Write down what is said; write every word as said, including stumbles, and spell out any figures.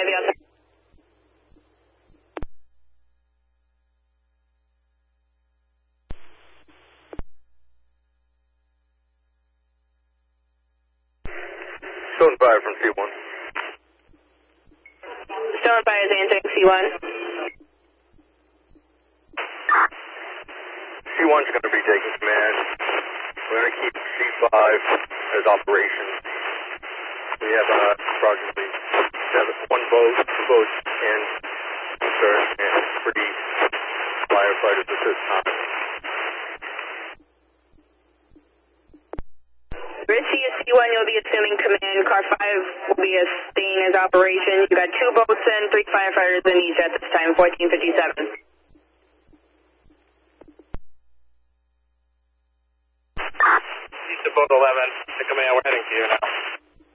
have you outside. Stone Fire from C one. Stone Fire is answering C one. C one's going to be taking command. We're going to keep C five as operation. We have uh, approximately seven, one boat, two boats, and concern and three firefighters at this time. Richie is C one, you'll be assuming command. Car five will be staying as operation. You got two boats and three firefighters in each at this time, fourteen fifty-seven. East of boat eleven, to command, we're heading to you now.